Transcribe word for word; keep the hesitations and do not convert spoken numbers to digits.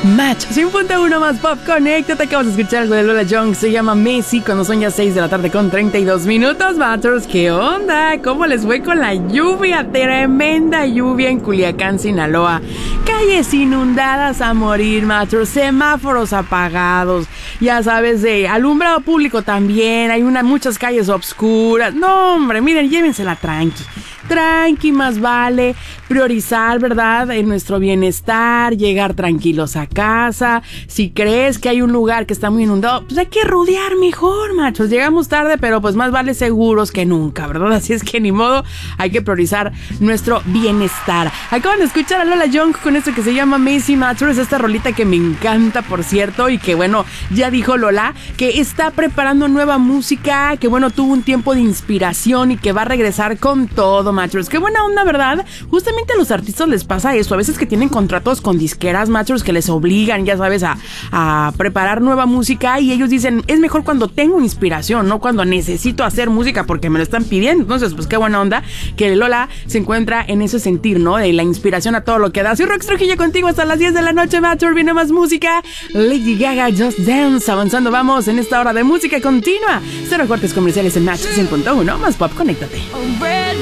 Match cien punto uno más Pop Connect. Te acabas de escuchar algo de Lola Young. Se llama Messi. Cuando son ya seis de la tarde con treinta y dos minutos. Matros, ¿qué onda? ¿Cómo les fue con la lluvia? Tremenda lluvia en Culiacán, Sinaloa. Calles inundadas a morir, Matros. Semáforos apagados. Ya sabes, de alumbrado público también. Hay una, muchas calles obscuras. No, hombre, miren, llévensela tranqui. Tranqui, más vale priorizar, ¿verdad?, en nuestro bienestar, llegar tranquilos a casa. Si crees que hay un lugar que está muy inundado, pues hay que rodear mejor, machos. Llegamos tarde, pero pues más vale seguros que nunca, ¿verdad? Así es que ni modo, hay que priorizar nuestro bienestar. Acaban de escuchar a Lola Young con esto que se llama Messi, machos. Esta rolita que me encanta, por cierto, y que bueno, ya dijo Lola que está preparando nueva música, que bueno, tuvo un tiempo de inspiración y que va a regresar con todo, machos. Qué buena onda, ¿verdad? Justamente a los artistas les pasa eso, a veces que tienen contratos con disqueras, machos, que les obligan, ya sabes, a, a preparar nueva música, y ellos dicen, es mejor cuando tengo inspiración, no cuando necesito hacer música porque me lo están pidiendo. Entonces, pues qué buena onda que Lola se encuentra en ese sentir, ¿no? De la inspiración a todo lo que da. Soy Rox Trujillo contigo hasta las diez de la noche, machos. Viene más música. Lady Gaga, Just Dance. Avanzando vamos en esta hora de música continua. Cero cortes comerciales en Match cien punto uno más Pop. Conéctate.